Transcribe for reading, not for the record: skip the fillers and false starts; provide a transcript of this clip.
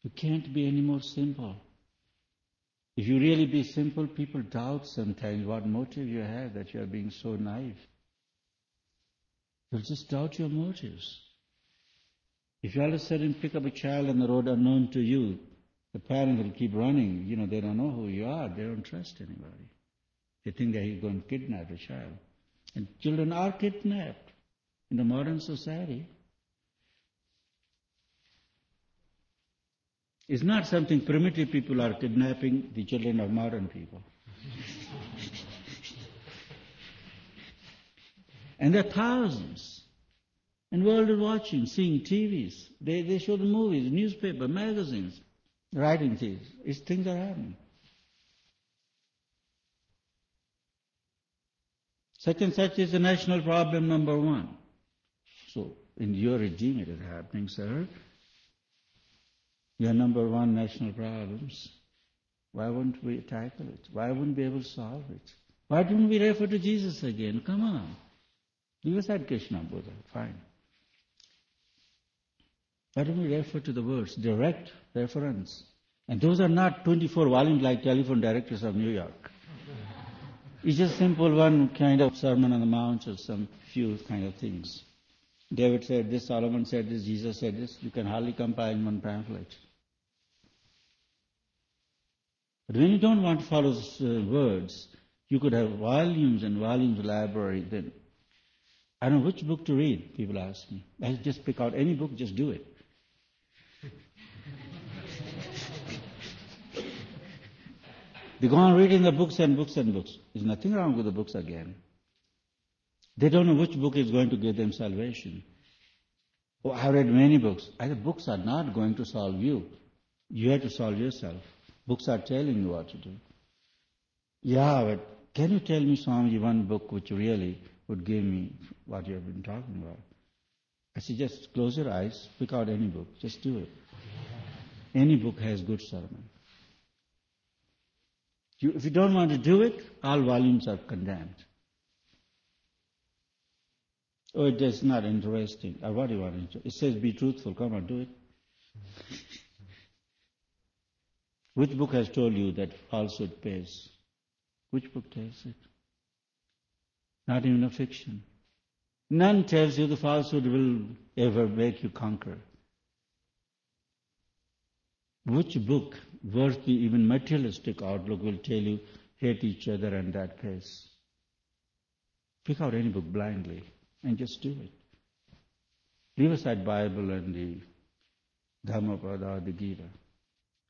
You can't be any more simple. If you really be simple, people doubt sometimes what motive you have, that you are being so naive. They'll just doubt your motives. If you all of a sudden pick up a child on the road unknown to you, the parent will keep running. They don't know who you are. They don't trust anybody. They think that he's going to kidnap a child. And children are kidnapped in the modern society. It's not something primitive people are kidnapping the children of modern people. And there are thousands. And world is watching, seeing TVs. They show the movies, newspaper, magazines, writing things. Things are happening. Such and such is the national problem number one. So, in your regime it is happening, sir. Your number one national problems. Why wouldn't we tackle it? Why wouldn't we be able to solve it? Why don't we refer to Jesus again? Come on. Leave aside Krishna, Buddha. Fine. Why don't we refer to the words? Direct reference. And those are not 24 volumes like Telephone Directors of New York. It's just simple one kind of Sermon on the Mount or some few kind of things. David said this, Solomon said this, Jesus said this. You can hardly compile in one pamphlet. But when you don't want to follow words, you could have volumes and volumes of library. Then I don't know which book to read, people ask me. I just pick out any book, just do it. They go on reading the books and books and books. There's nothing wrong with the books again. They don't know which book is going to give them salvation. Oh, I read many books. The books are not going to solve you. You have to solve yourself. Books are telling you what to do. Yeah, but can you tell me, Swamiji, one book which really would give me what you have been talking about? I said, just close your eyes, pick out any book, just do it. Any book has good sermon. If you don't want to do it, all volumes are condemned. Oh, it is not interesting. Or what do you want to do? It says be truthful. Come on, do it. Which book has told you that falsehood pays? Which book tells it? Not even a fiction. None tells you the falsehood will ever make you conquer. Which book, worthy even materialistic outlook, will tell you hate each other and that pays? Pick out any book blindly and just do it. Leave aside Bible and the Dhammapada or the Gita.